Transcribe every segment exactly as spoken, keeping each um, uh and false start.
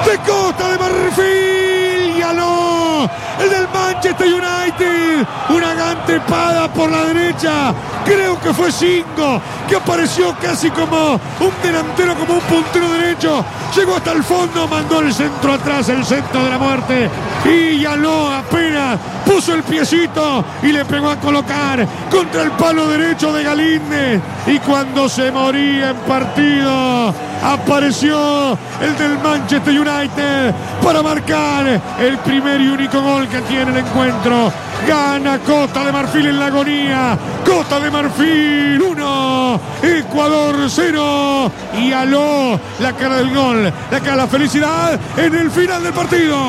de Costa de Marfil. Diallo, el del Manchester United. Una gran trepada por la derecha. Creo que fue Singo, que apareció casi como un delantero, como un puntero derecho. Llegó hasta el fondo, mandó el centro atrás, el centro de la muerte. Y Diallo apenas puso el piecito y le pegó a colocar contra el palo derecho de Galíndez. Y cuando se moría en partido, apareció el del Manchester United para marcar el primer y único gol que tiene el encuentro. Gana Costa de Marfil en la agonía. Costa de Marfil uno, Ecuador cero. Y Diallo, la cara del gol, la cara de la felicidad en el final del partido.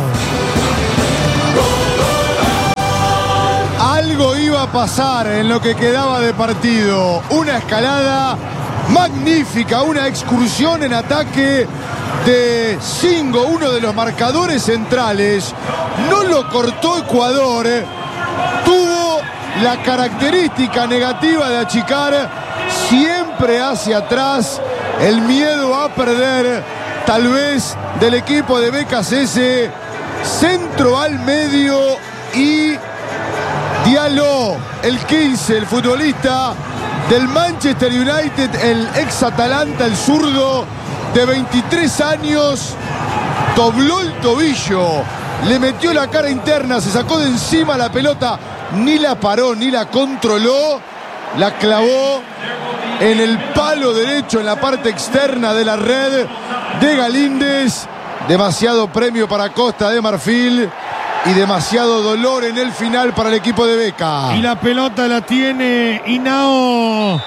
Algo iba a pasar en lo que quedaba de partido. Una escalada magnífica, una excursión en ataque de Singo, uno de los marcadores centrales. No lo cortó Ecuador. Tuvo la característica negativa de achicar siempre hacia atrás. El miedo a perder, tal vez, del equipo de B K C S. Centro al medio y Diallo, el quince, el futbolista del Manchester United, el ex Atalanta, el zurdo de veintitrés años, dobló el tobillo, le metió la cara interna, se sacó de encima la pelota, ni la paró, ni la controló, la clavó en el palo derecho, en la parte externa de la red de Galíndez. Demasiado premio para Costa de Marfil y demasiado dolor en el final para el equipo de Beca. Y la pelota la tiene Inao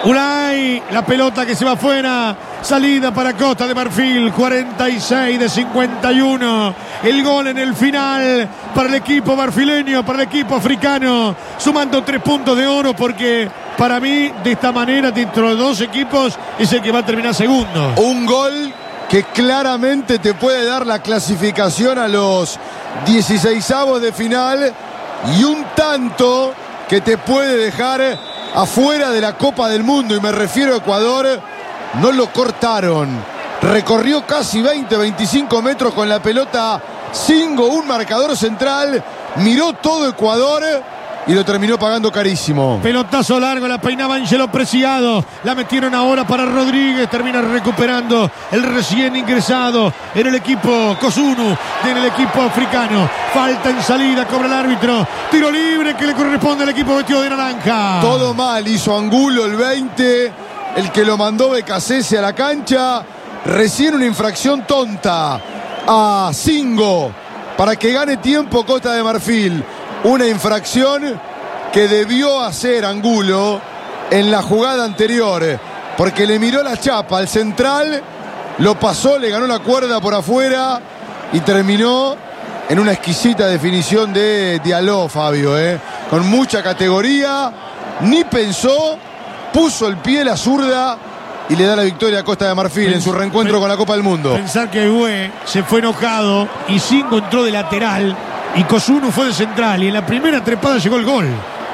Ulay, la pelota que se va afuera. Salida para Costa de Marfil, cuarenta y seis de cincuenta y uno. El gol en el final para el equipo marfileño, para el equipo africano, sumando tres puntos de oro, porque para mí, de esta manera, dentro de dos equipos, es el que va a terminar segundo. Un gol que claramente te puede dar la clasificación a los dieciseisavos de final, y un tanto que te puede dejar afuera de la Copa del Mundo, y me refiero a Ecuador. No lo cortaron, recorrió casi veinte, veinticinco metros con la pelota Singo, un marcador central, miró todo Ecuador y lo terminó pagando carísimo. Pelotazo largo, la peinaba Ángelo Preciado, la metieron ahora para Rodríguez, termina recuperando el recién ingresado en el equipo Cosunu, en el equipo africano. Falta en salida, cobra el árbitro, tiro libre que le corresponde al equipo vestido de naranja. Todo mal, hizo Angulo el veinte, el que lo mandó Becasese a la cancha. Recién una infracción tonta a Singo para que gane tiempo Costa de Marfil. Una infracción que debió hacer Angulo en la jugada anterior, porque le miró la chapa al central, lo pasó, le ganó la cuerda por afuera y terminó en una exquisita definición de Diallo, Fabio, ¿eh? Con mucha categoría, ni pensó, puso el pie, la zurda, y le da la victoria a Costa de Marfil en su reencuentro con la Copa del Mundo. Pensar que Hue se fue enojado y Singo entró de lateral y Cosunu fue de central, y en la primera trepada llegó el gol.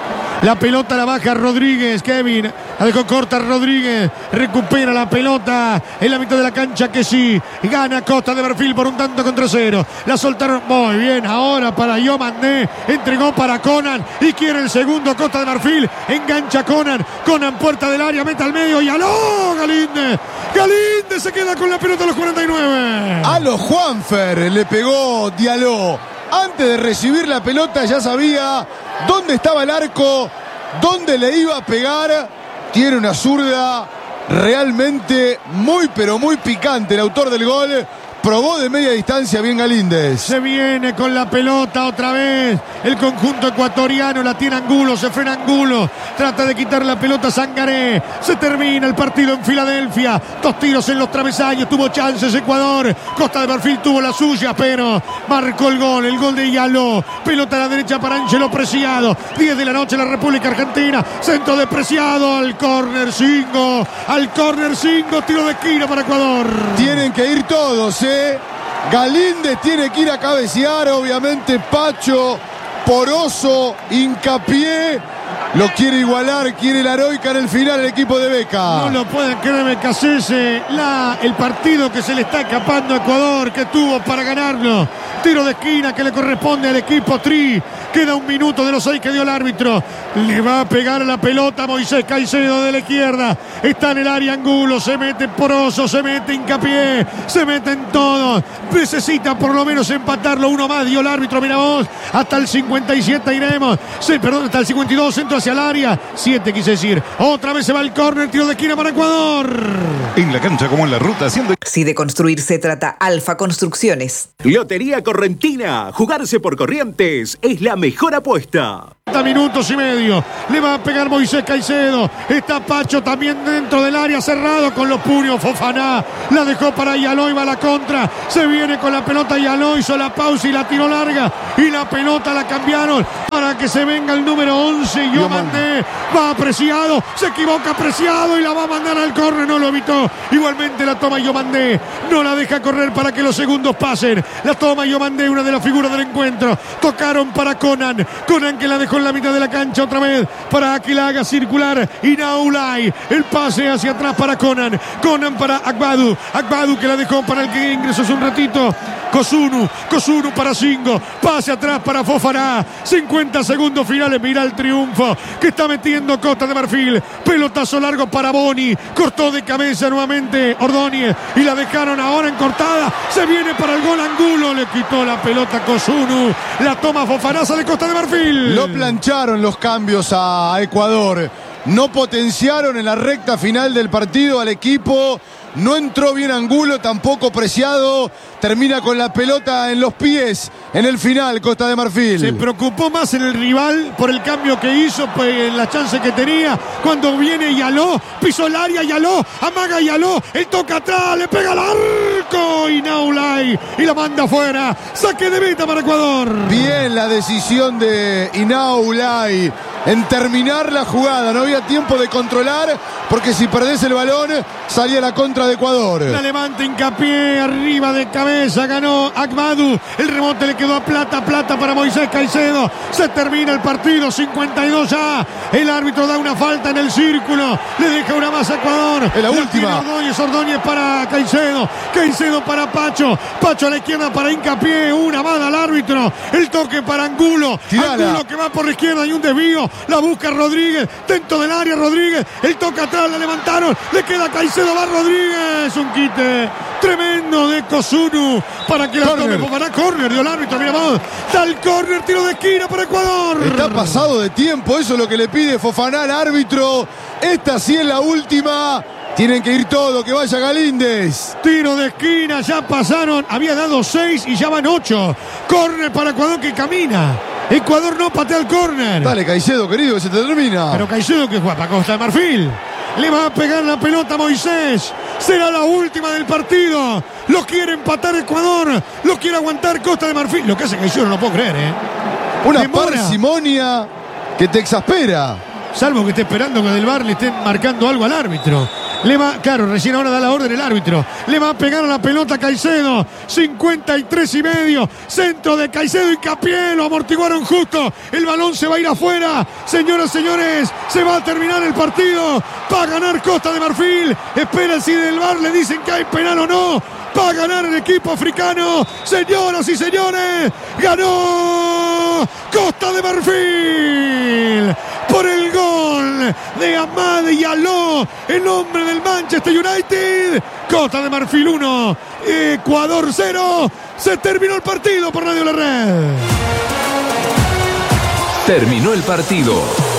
La pelota la baja Rodríguez, Kevin, la dejó corta Rodríguez, recupera la pelota en la mitad de la cancha, que sí, gana Costa de Marfil por un tanto contra cero. La soltaron muy bien, ahora para Yomandé, entregó para Conan y quiere el segundo Costa de Marfil, engancha Conan, Conan puerta del área, mete al medio y aló Galíndez, Galíndez se queda con la pelota a los cuarenta y nueve. A los Juanfer le pegó Diallo. Antes de recibir la pelota ya sabía dónde estaba el arco, dónde le iba a pegar. Tiene una zurda realmente muy pero muy picante el autor del gol. Probó de media distancia bien Galíndez. Se viene con la pelota otra vez el conjunto ecuatoriano, la tiene Angulo, se frena Angulo, trata de quitar la pelota a Sangaré. Se termina el partido en Filadelfia, dos tiros en los travesaños, tuvo chances Ecuador. Costa de Marfil tuvo la suya, pero marcó el gol, el gol de Diallo. Pelota a la derecha para Ángelo Preciado, diez de la noche en la República Argentina, centro de Preciado, al córner Singo, al córner Singo, tiro de esquina para Ecuador. Tienen que ir todos, ¿eh? Galíndez tiene que ir a cabecear, obviamente Pacho, Poroso, hincapié Lo quiere igualar, quiere la heroica en el final el equipo de Beca. No lo pueden creer, Becasese. La, el partido que se le está escapando a Ecuador, que tuvo para ganarlo. Tiro de esquina que le corresponde al equipo Tri. Queda un minuto de los seis que dio el árbitro. Le va a pegar la pelota Moisés Caicedo de la izquierda. Está en el área Angulo. Se mete Poroso, se mete Hincapié. Se meten todos. Necesita por lo menos empatarlo. Uno más dio el árbitro. Mira vos. Hasta el cincuenta y siete iremos. Sí, perdón, hasta el cincuenta y dos. Centro hacia el área. siete quise decir. Otra vez se va el córner. Tiro de esquina para Ecuador. En la cancha como en la ruta haciendo... Si de construir se trata, Alfa Construcciones. Lotería Correntina. Jugarse por Corrientes es la mejor apuesta. Minutos y medio. Le va a pegar Moisés Caicedo. Está Pacho también dentro del área, cerrado con los puños. Fofaná la dejó para Yaló. Va a la contra. Se viene con la pelota Yaló. Hizo la pausa y la tiró larga. Y la pelota la cambiaron para que se venga el número once. Yo mandé. Va apreciado. Se equivoca apreciado y la va a mandar al córner. No lo evitó. Igualmente la toma Yo mandé. No la deja correr para que los segundos pasen. La toma Yo mandé, una de las figuras del encuentro. Tocaron para Conan. Conan que la dejó en la mitad de la cancha otra vez para que la haga circular Inaulay. El pase hacia atrás para Conan. Conan para Agbadu. Agbadu que la dejó para el que ingresó hace un ratito. Kosunu. Kosunu para Singo. Pase atrás para Fofaná. cincuenta segundos finales. Mira el triunfo que está metiendo Costa de Marfil. Pelotazo largo para Boni. Cortó de cabeza nuevamente Ordóñez. Y la dejaron ahora en cortada. Se viene para el gol Angulo. Le quitó la pelota Kosunu. La toma Fofaná. Sale Costa de Marfil. Lo plancharon los cambios a Ecuador. No potenciaron en la recta final del partido al equipo. No entró bien Angulo, tampoco Preciado. Termina con la pelota en los pies en el final Costa de Marfil. Se preocupó más en el rival por el cambio que hizo, pues, en la chance que tenía. Cuando viene Yaló, pisó el área Yaló, amaga Yaló, él toca atrás, le pega al arco y Inaulay y la manda afuera. Saque de meta para Ecuador. Bien la decisión de Inaulay en terminar la jugada. No había tiempo de controlar porque si perdés el balón salía la contra de Ecuador. La levanta Hincapié arriba de cabeza, ganó Agbadu. El rebote le quedó a Plata, Plata para Moisés Caicedo. Se termina el partido, cincuenta y dos ya. El árbitro da una falta en el círculo. Le deja una más a Ecuador. Es la, la última. Ordóñez, Ordóñez para Caicedo. Caicedo para Pacho. Pacho a la izquierda para Hincapié. Una más al árbitro. El toque para Angulo. Tirala. Angulo que va por la izquierda y un desvío. La busca Rodríguez. Dentro del área Rodríguez. El toque atrás, la levantaron. Le queda Caicedo, va Rodríguez. Un quite tremendo de Kosunu para que la corner. tome para córner. Dio el árbitro, mira vos. Está el córner, tiro de esquina para Ecuador. Está pasado de tiempo, eso es lo que le pide Fofaná al árbitro. Esta sí es la última. Tienen que ir todo, que vaya Galíndez. Tiro de esquina, ya pasaron. Había dado seis y ya van ocho. Córner para Ecuador que camina. Ecuador no patea el córner. Dale, Caicedo, querido, que se te termina. Pero Caicedo que juega para Costa de Marfil. Le va a pegar la pelota a Moisés. Será la última del partido. Lo quiere empatar Ecuador. Lo quiere aguantar Costa de Marfil. Lo que hace Caicedo no lo puedo creer, ¿eh? Una Demora. parsimonia que te exaspera. Salvo que esté esperando que del V A R le estén marcando algo al árbitro. Le va, claro, recién ahora da la orden el árbitro. Le va a pegar a la pelota a Caicedo. cincuenta y tres y medio. Centro de Caicedo y Hincapié. Lo amortiguaron justo. El balón se va a ir afuera. Señoras, señores, se va a terminar el partido. Va a ganar Costa de Marfil. Espera si del V A R le dicen que hay penal o no. Va a ganar el equipo africano. Señoras y señores, ganó Costa de Marfil por el gol de Amad Yaló, el hombre del Manchester United. Costa de Marfil uno, Ecuador cero. Se terminó el partido por Radio La Red. Terminó el partido.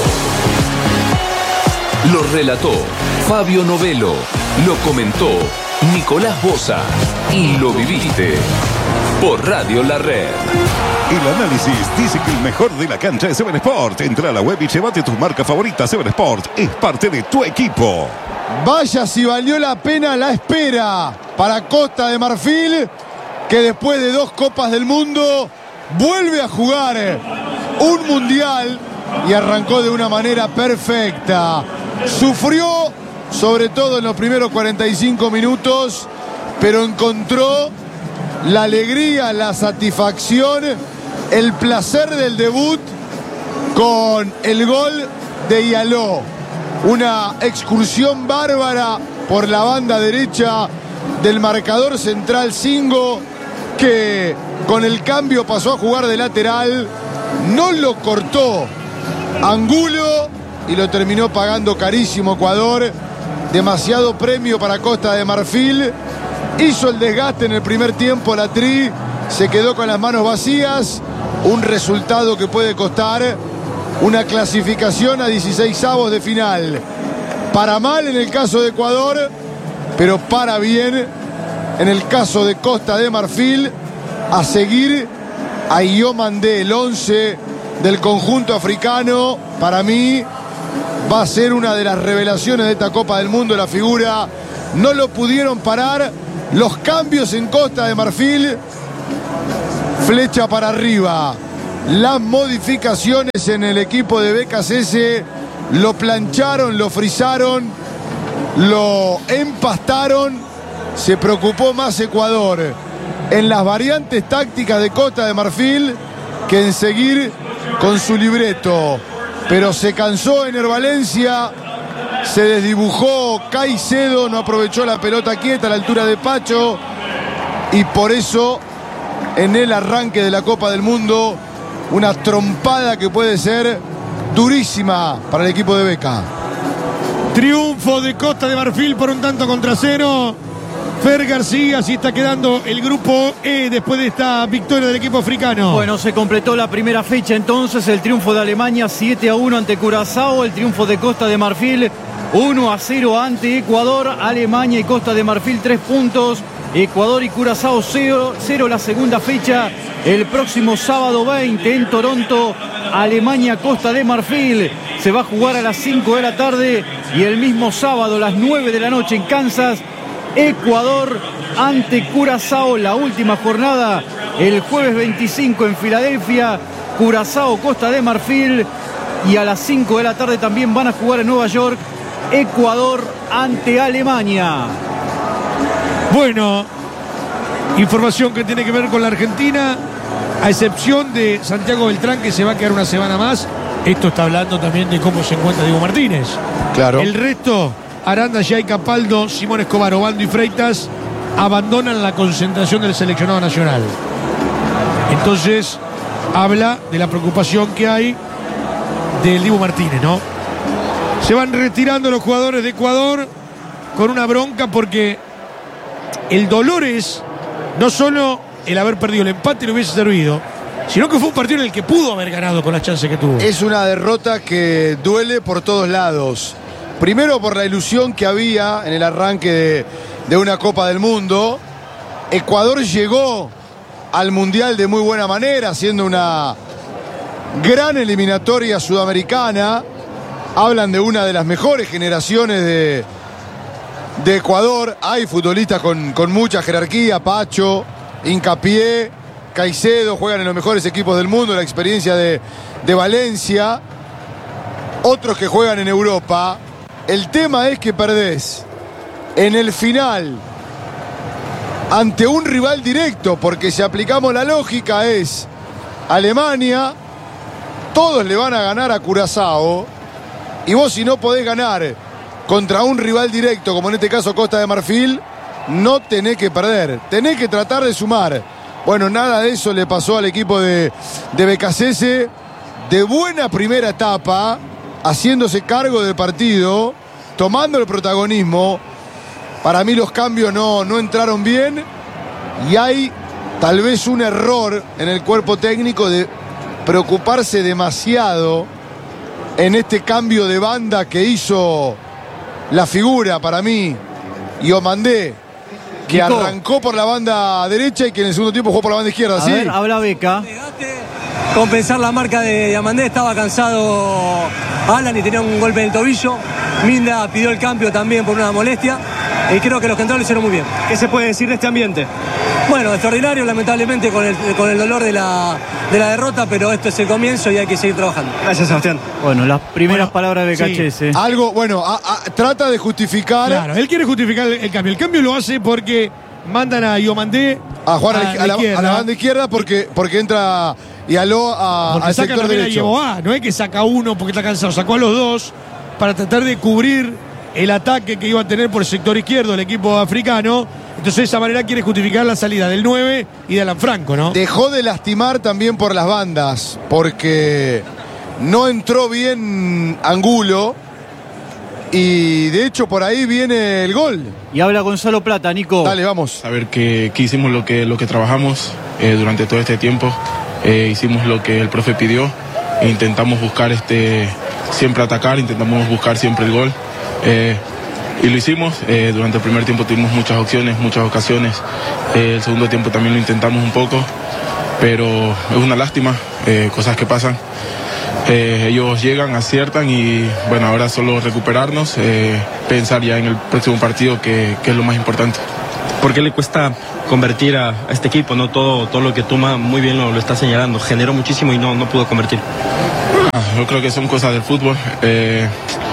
Lo relató Fabio Novelo. Lo comentó Nicolás Boza. Y lo viviste por Radio La Red. El análisis dice que el mejor de la cancha es Seven Sport. Entra a la web y llévate tus marcas favoritas. Seven Sport es parte de tu equipo. Vaya si valió la pena la espera para Costa de Marfil, que después de dos Copas del Mundo vuelve a jugar un Mundial y arrancó de una manera perfecta. Sufrió, sobre todo en los primeros cuarenta y cinco minutos, pero encontró la alegría, la satisfacción, el placer del debut con el gol de Yaló. Una excursión bárbara por la banda derecha del marcador central Singo, que con el cambio pasó a jugar de lateral. No lo cortó Angulo y lo terminó pagando carísimo Ecuador. Demasiado premio para Costa de Marfil. Hizo el desgaste en el primer tiempo la Tri. Se quedó con las manos vacías. Un resultado que puede costar una clasificación a dieciseisavos de final. Para mal en el caso de Ecuador, pero para bien en el caso de Costa de Marfil. A seguir a Iomandé, el once del conjunto africano. Para mí va a ser una de las revelaciones de esta Copa del Mundo, la figura. No lo pudieron parar. Los cambios en Costa de Marfil, flecha para arriba. Las modificaciones en el equipo de B K C S lo plancharon, lo frizaron, lo empastaron. Se preocupó más Ecuador en las variantes tácticas de Costa de Marfil que en seguir con su libreto. Pero se cansó Ener Valencia, se desdibujó Caicedo, no aprovechó la pelota quieta a la altura de Pacho, y por eso en el arranque de la Copa del Mundo una trompada que puede ser durísima para el equipo de Beca. Triunfo de Costa de Marfil por un tanto contra cero. Fer García, así está quedando el grupo E después de esta victoria del equipo africano. Bueno, se completó la primera fecha entonces, el triunfo de Alemania siete a uno ante Curazao, el triunfo de Costa de Marfil uno a cero ante Ecuador. Alemania y Costa de Marfil tres puntos, Ecuador y Curazao cero, cero la segunda fecha. El próximo sábado veinte en Toronto, Alemania Costa de Marfil se va a jugar a las cinco de la tarde, y el mismo sábado a las nueve de la noche en Kansas, Ecuador ante Curazao, la última jornada el jueves veinticinco en Filadelfia, Curazao Costa de Marfil, y a las cinco de la tarde también van a jugar en Nueva York, Ecuador ante Alemania. Bueno, información que tiene que ver con la Argentina, a excepción de Santiago Beltrán, que se va a quedar una semana más. Esto está hablando también de cómo se encuentra Diego Martínez. Claro. El resto, Aranda, Yay, Capaldo, Simón Escobar, Obando y Freitas abandonan la concentración del seleccionado nacional. Entonces, habla de la preocupación que hay del Dibu Martínez, ¿no? Se van retirando los jugadores de Ecuador con una bronca, porque el dolor es no solo el haber perdido, el empate le hubiese servido, sino que fue un partido en el que pudo haber ganado con las chances que tuvo. Es una derrota que duele por todos lados. Primero por la ilusión que había en el arranque de, de una Copa del Mundo. Ecuador llegó al Mundial de muy buena manera, haciendo una gran eliminatoria sudamericana. Hablan de una de las mejores generaciones de, de Ecuador. Hay futbolistas con, con mucha jerarquía, Pacho, Hincapié, Caicedo, juegan en los mejores equipos del mundo, la experiencia de, de Valencia. Otros que juegan en Europa. El tema es que perdés en el final ante un rival directo, porque si aplicamos la lógica es Alemania, todos le van a ganar a Curazao, y vos, si no podés ganar contra un rival directo, como en este caso Costa de Marfil, no tenés que perder, tenés que tratar de sumar. Bueno, nada de eso le pasó al equipo de, de B K C S. De buena primera etapa, haciéndose cargo del partido, tomando el protagonismo. Para mí los cambios no, no entraron bien, y hay tal vez un error en el cuerpo técnico de preocuparse demasiado en este cambio de banda que hizo la figura, para mí, Iomandé, que Nico arrancó por la banda derecha y que en el segundo tiempo jugó por la banda izquierda. A ¿Sí? ver, habla Beca. Compensar la marca de Diamandé, estaba cansado Alan y tenía un golpe en el tobillo. Minda pidió el cambio también por una molestia, y creo que los cantantes lo hicieron muy bien. ¿Qué se puede decir de este ambiente? Bueno, extraordinario, lamentablemente con el, con el dolor de la, de la derrota, pero esto es el comienzo y hay que seguir trabajando. Gracias, Sebastián. Bueno, las primeras bueno, palabras de B K C S. Sí. Algo, bueno, a, a, trata de justificar. Claro, él quiere justificar el, el cambio. El cambio lo hace porque mandan a Iomandé a jugar a, a, la, a, la, a la banda izquierda, porque, porque entra y Aló a, Porque al saca sector también a derecho. Yeboah, no es que saca uno porque está cansado, sacó a los dos para tratar de cubrir el ataque que iba a tener por el sector izquierdo el equipo africano. Entonces de esa manera quiere justificar la salida del nueve y de Alan Franco, ¿no? Dejó de lastimar también por las bandas, porque no entró bien Angulo y de hecho por ahí viene el gol. Y habla Gonzalo Plata, Nico. Dale, vamos. Saber que, que hicimos lo que, lo que trabajamos eh, durante todo este tiempo, eh, hicimos lo que el profe pidió e intentamos buscar este, siempre atacar, intentamos buscar siempre el gol. Eh, y lo hicimos, eh, durante el primer tiempo tuvimos muchas opciones, muchas ocasiones, eh, el segundo tiempo también lo intentamos un poco, pero es una lástima, eh, cosas que pasan. Eh, ellos llegan, aciertan y bueno, ahora solo recuperarnos, eh, pensar ya en el próximo partido que, que es lo más importante. ¿Por qué le cuesta convertir a, a este equipo? No todo, todo lo que toma muy bien lo, lo está señalando, generó muchísimo y no, no pudo convertir. Ah, yo creo que son cosas del fútbol, eh,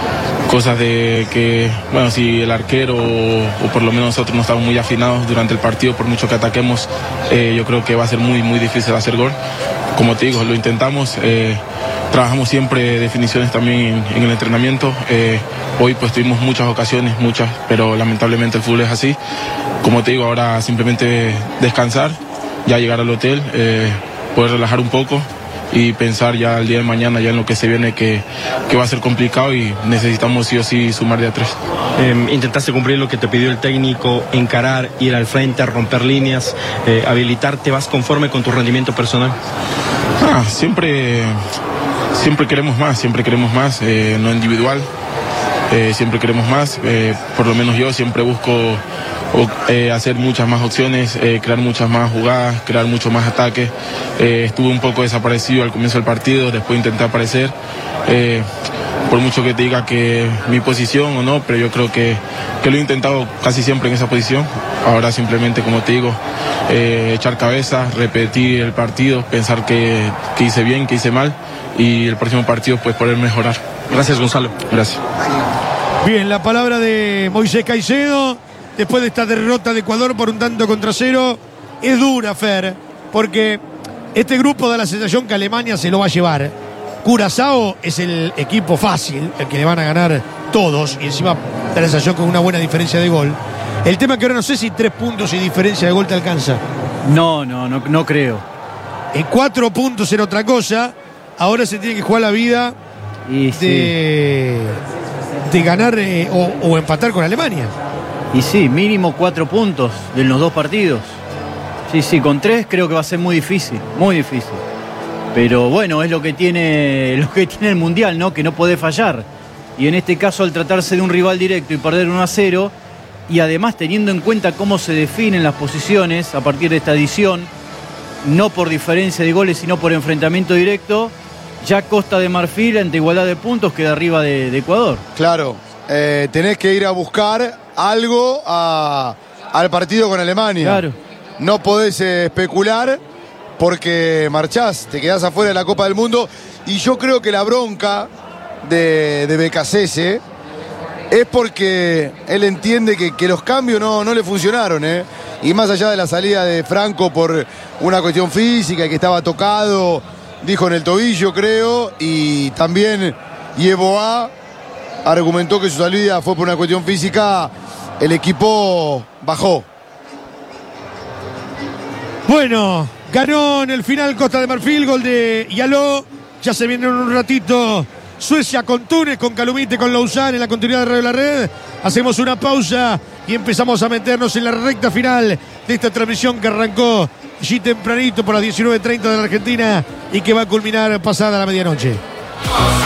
cosas de que, bueno, si el arquero o, o por lo menos nosotros no estamos muy afinados durante el partido, por mucho que ataquemos, eh, yo creo que va a ser muy, muy difícil hacer gol. Como te digo, lo intentamos, eh, trabajamos siempre definiciones también en, en el entrenamiento. Eh, hoy pues tuvimos muchas ocasiones, muchas, pero lamentablemente el fútbol es así. Como te digo, ahora simplemente descansar, ya llegar al hotel, eh, poder relajar un poco y pensar ya el día de mañana, ya en lo que se viene, que, que va a ser complicado y necesitamos sí o sí sumar de a tres. Eh, intentaste cumplir lo que te pidió el técnico, encarar, ir al frente, romper líneas, eh, habilitarte. ¿Vas conforme con tu rendimiento personal? Ah, siempre, siempre queremos más, siempre queremos más, eh, no individual, eh, siempre queremos más, eh, por lo menos yo siempre busco o, eh, hacer muchas más opciones, eh, crear muchas más jugadas, crear mucho más ataques. Eh, estuve un poco desaparecido al comienzo del partido, después intenté aparecer. Eh, por mucho que te diga que mi posición o no, pero yo creo que, que lo he intentado casi siempre en esa posición. Ahora simplemente, como te digo, eh, echar cabeza, repetir el partido, pensar que, que hice bien, que hice mal y el próximo partido pues poder mejorar. Gracias, Gonzalo. Gracias. Bien, la palabra de Moisés Caicedo después de esta derrota de Ecuador por un tanto contra cero. Es dura, Fer, porque este grupo da la sensación que Alemania se lo va a llevar. Curazao es el equipo fácil, el que le van a ganar todos, y encima da la sensación con una buena diferencia de gol. El tema es que ahora no sé si tres puntos y diferencia de gol te alcanza. No, no, no, no creo. En cuatro puntos era otra cosa. Ahora se tiene que jugar la vida y de, sí. de ganar eh, o, o empatar con Alemania. Y sí, mínimo cuatro puntos en los dos partidos. Sí, sí, con tres creo que va a ser muy difícil, muy difícil. Pero bueno, es lo que tiene, lo que tiene el Mundial, ¿no? Que no puede fallar. Y en este caso, al tratarse de un rival directo y perder uno a cero, y además teniendo en cuenta cómo se definen las posiciones a partir de esta edición, no por diferencia de goles, sino por enfrentamiento directo, ya Costa de Marfil, ante igualdad de puntos, queda arriba de, de Ecuador. Claro, eh, tenés que ir a buscar algo a, al partido con Alemania. Claro. No podés eh, especular porque marchás, te quedás afuera de la Copa del Mundo. Y yo creo que la bronca de, de Becasese es porque él entiende que, que los cambios no, no le funcionaron, ¿eh? Y más allá de la salida de Franco por una cuestión física, que estaba tocado, dijo en el tobillo, creo, y también Yeboah argumentó que su salida fue por una cuestión física, el equipo bajó. Bueno, ganó en el final Costa de Marfil, gol de Yaló. Ya se viene en un ratito Suecia con Túnez, con Calumite, con Lausanne en la continuidad de Radio La Red. Hacemos una pausa y empezamos a meternos en la recta final de esta transmisión que arrancó allí tempranito por las diecinueve treinta de la Argentina y que va a culminar pasada la medianoche.